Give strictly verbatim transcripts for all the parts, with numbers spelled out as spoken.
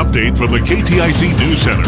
update from the K T I C News Center.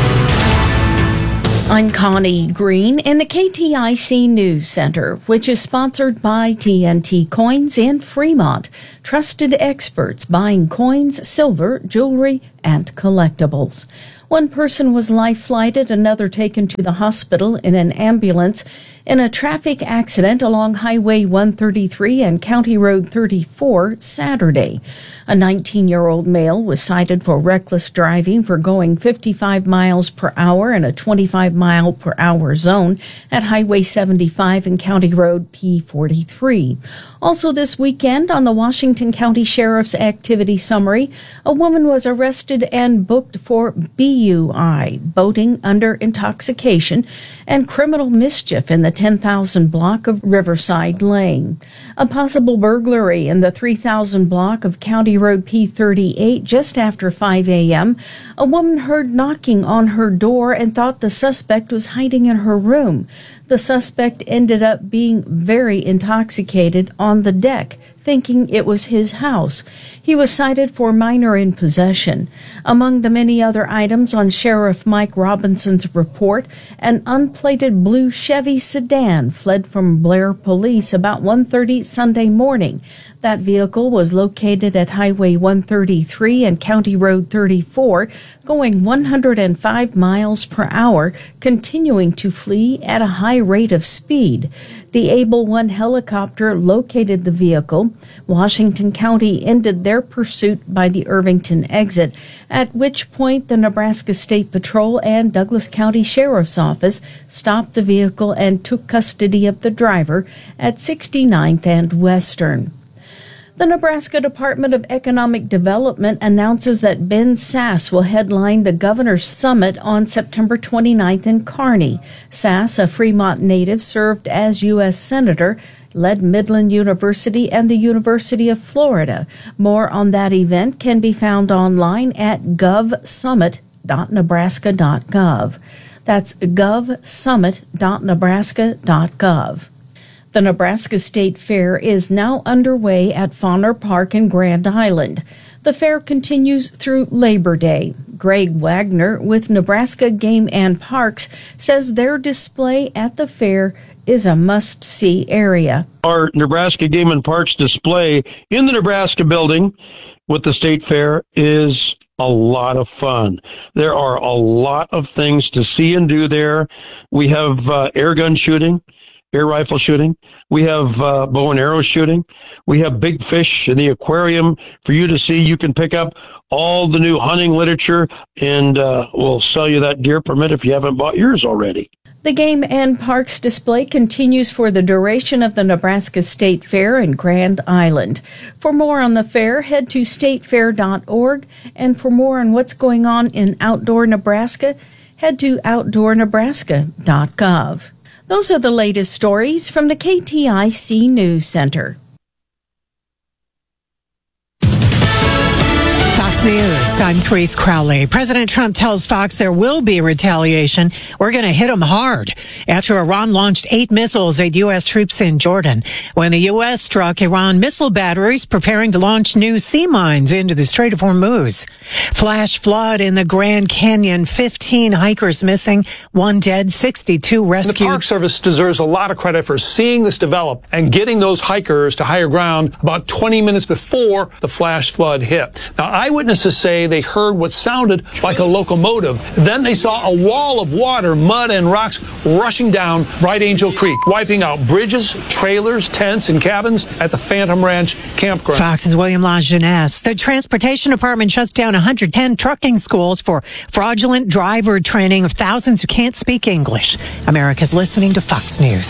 I'm Connie Green in the K T I C News Center, which is sponsored by T N T Coins in Fremont. Trusted experts buying coins, silver, jewelry, and collectibles. One person was life-flighted, another taken to the hospital in an ambulance in a traffic accident along Highway one thirty-three and County Road thirty-four Saturday. A nineteen-year-old male was cited for reckless driving for going fifty-five miles per hour in a twenty-five mile per hour zone at Highway seventy-five and County Road P forty-three. Also this weekend, on the Washington County Sheriff's Activity Summary, a woman was arrested and booked for B U I, boating under intoxication, and criminal mischief in the ten thousand block of Riverside Lane. A possible burglary in the three thousand block of County Road P thirty-eight just after five a.m. A woman heard knocking on her door and thought the suspect was hiding in her room. The suspect ended up being very intoxicated on the deck, thinking it was his house. He was cited for minor in possession. Among the many other items on Sheriff Mike Robinson's report, an unplated blue Chevy sedan fled from Blair Police about one thirty Sunday morning. That vehicle was located at Highway one thirty-three and County Road thirty-four, going one hundred five miles per hour, continuing to flee at a high rate of speed. The Able One helicopter located the vehicle. Washington County ended their pursuit by the Irvington exit, at which point the Nebraska State Patrol and Douglas County Sheriff's Office stopped the vehicle and took custody of the driver at sixty-ninth and Western. The Nebraska Department of Economic Development announces that Ben Sasse will headline the Governor's Summit on September twenty-ninth in Kearney. Sasse, a Fremont native, served as U S Senator, led Midland University and the University of Florida. More on that event can be found online at gov summit dot nebraska dot gov. That's gov summit dot nebraska dot gov. The Nebraska State Fair is now underway at Fauner Park in Grand Island. The fair continues through Labor Day. Greg Wagner with Nebraska Game and Parks says their display at the fair is a must-see area. Our Nebraska Game and Parks display in the Nebraska building with the State Fair is a lot of fun. There are a lot of things to see and do there. We have uh, air gun shooting, air rifle shooting. We have uh, bow and arrow shooting. We have big fish in the aquarium for you to see. You can pick up all the new hunting literature, and uh, we'll sell you that deer permit if you haven't bought yours already. The Game and Parks display continues for the duration of the Nebraska State Fair in Grand Island. For more on the fair, head to state fair dot org, and for more on what's going on in outdoor Nebraska, head to outdoor nebraska dot gov. Those are the latest stories from the K T I C News Center. Fox News, I'm Therese Crowley. President Trump tells Fox there will be retaliation. We're going to hit them hard after Iran launched eight missiles at U S troops in Jordan. When the U S struck Iran missile batteries preparing to launch new sea mines into the Strait of Hormuz. Flash flood in the Grand Canyon, fifteen hikers missing, one dead, sixty-two rescued. The Park Service deserves a lot of credit for seeing this develop and getting those hikers to higher ground about twenty minutes before the flash flood hit. Now, eyewitnesses say they heard what sounded like a locomotive. Then they saw a wall of water, mud, and rocks rushing down Bright Angel Creek, wiping out bridges, trailers, tents, and cabins at the Phantom Ranch campground. Fox's William LaJeunesse. The Transportation Department shuts down one hundred ten trucking schools for fraudulent driver training of thousands who can't speak English. America's listening to Fox News.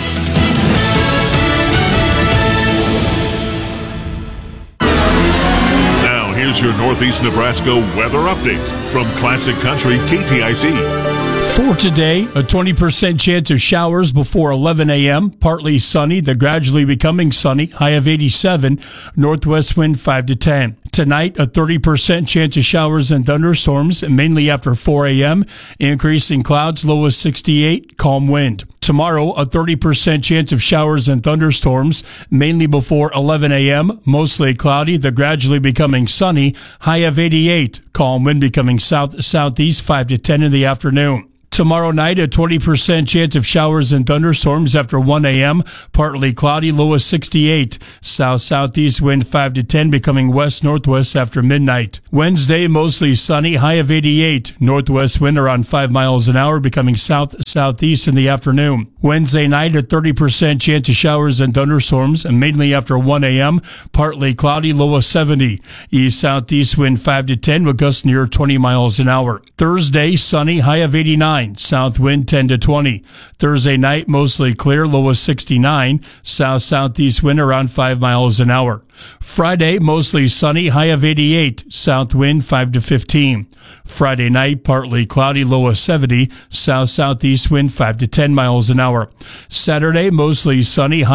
Here's your Northeast Nebraska weather update from Classic Country K T I C. For today, a twenty percent chance of showers before eleven a.m., partly sunny, then gradually becoming sunny, high of eighty-seven, northwest wind five to ten. Tonight, a thirty percent chance of showers and thunderstorms, mainly after four a.m. Increasing clouds, low of sixty-eight, calm wind. Tomorrow, a thirty percent chance of showers and thunderstorms, mainly before eleven a.m., mostly cloudy, then gradually becoming sunny, high of eighty-eight, calm wind becoming south-southeast, five to ten in the afternoon. Tomorrow night, a twenty percent chance of showers and thunderstorms after one a.m., partly cloudy, low of sixty-eight. South-southeast wind five to ten, becoming west-northwest after midnight. Wednesday, mostly sunny, high of eighty-eight. Northwest wind around five miles an hour, becoming south-southeast in the afternoon. Wednesday night, a thirty percent chance of showers and thunderstorms, mainly after one a.m., partly cloudy, low of seventy. East-southeast wind five to ten, with gusts near twenty miles an hour. Thursday, sunny, high of eighty-nine. South wind ten to twenty. Thursday night, mostly clear, low of sixty-nine. South-southeast wind around five miles an hour. Friday, mostly sunny, high of eighty-eight. South wind five to fifteen. Friday night, partly cloudy, low of seventy. South-southeast wind five to ten miles an hour. Saturday, mostly sunny, high